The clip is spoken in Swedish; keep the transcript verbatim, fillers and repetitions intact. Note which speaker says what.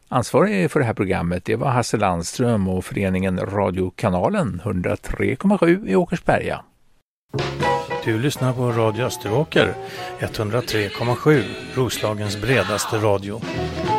Speaker 1: Ansvarig för det här programmet det var Hasse Landström och föreningen Radiokanalen hundra tre komma sju i Åkersberga.
Speaker 2: Du lyssnar på Radio Österåker hundra tre komma sju, Roslagens bredaste radio.